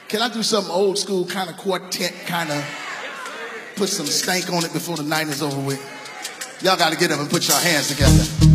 Can I do something old school, kind of quartet, kind of put some stank on it before the night is over with? Y'all got to get up and put your hands together.